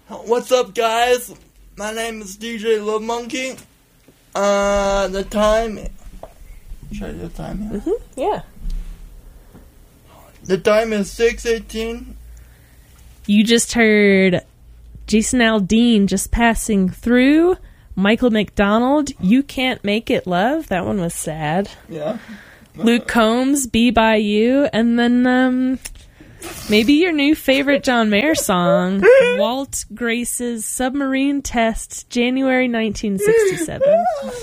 What's up, guys? My name is DJ Love Monkey. The time. Should I do the time here? Yeah. The time is 6:18. You just heard Jason Aldean, Just Passing Through. Michael McDonald, You Can't Make It Love. That one was sad. Yeah. Luke Combs, Be By You. And then maybe your new favorite John Mayer song, Walt Grace's Submarine Test, January 1967.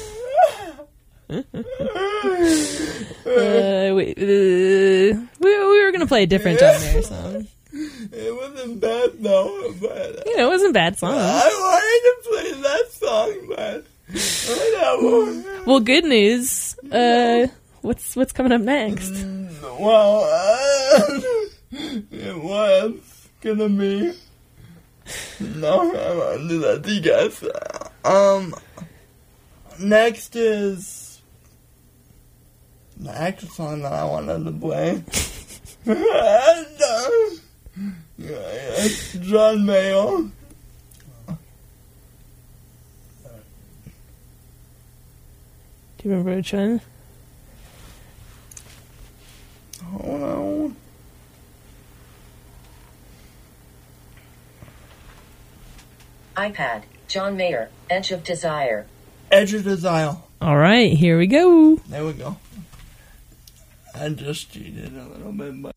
We were going to play a different John Mayer song. It wasn't bad, though. But, it wasn't a bad song. I wanted to play that song, but whatever. Well, good news. What's coming up next? Well, it was gonna be. No, I'm gonna do that to you guys. Next is the actual song that I wanted to play. It's John Mayer. Do you remember which one? Hold on. iPad, John Mayer, Edge of Desire. Edge of Desire. All right, here we go. There we go. I just cheated a little bit, but